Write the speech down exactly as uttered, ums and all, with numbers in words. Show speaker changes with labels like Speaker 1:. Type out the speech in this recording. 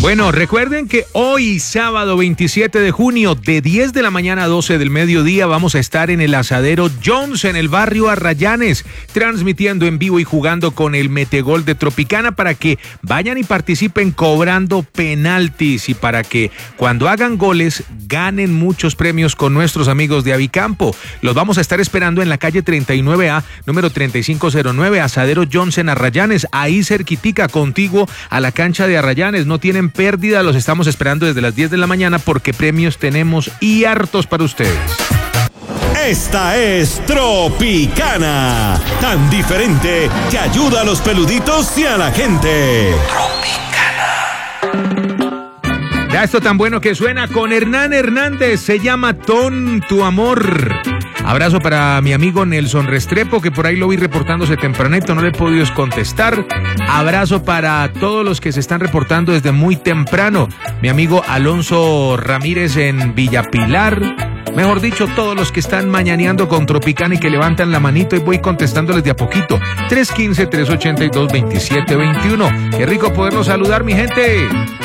Speaker 1: Bueno, recuerden que hoy, sábado veintisiete de junio, de diez de la mañana a doce del mediodía, vamos a estar en el Asadero Jones, en el barrio Arrayanes, transmitiendo en vivo y jugando con el Metegol de Tropicana para que vayan y participen cobrando penaltis y para que cuando hagan goles ganen muchos premios con nuestros amigos de Avicampo. Los vamos a estar esperando en la calle treinta y nueve A, número treinta y cinco cero nueve, Asadero Jones en Arrayanes, ahí cerquitica, contiguo a la cancha de Arrayanes. No tienen pérdida, los estamos esperando desde las diez de la mañana porque premios tenemos y hartos para ustedes.
Speaker 2: Esta es Tropicana, tan diferente que ayuda a los peluditos y a la gente.
Speaker 1: Tropicana. Ya esto tan bueno que suena con Hernán Hernández, se llama Ton Tu Amor. Abrazo para mi amigo Nelson Restrepo, que por ahí lo vi reportándose tempranito, no le he podido contestar. Abrazo para todos los que se están reportando desde muy temprano. Mi amigo Alonso Ramírez en Villapilar. Mejor dicho, todos los que están mañaneando con Tropicana y que levantan la manito y voy contestándoles de a poquito. tres uno cinco, tres ocho dos, dos siete dos uno. Qué rico poderlos saludar, mi gente.